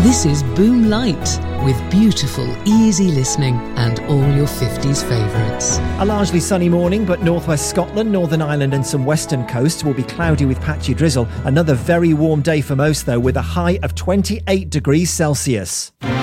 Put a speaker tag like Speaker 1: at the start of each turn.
Speaker 1: This is Boom Light, with beautiful, easy listening and all your 50s favourites.
Speaker 2: A largely sunny morning, but northwest Scotland, Northern Ireland and some western coasts will be cloudy with patchy drizzle. Another very warm day for most, though, with a high of 28 degrees Celsius.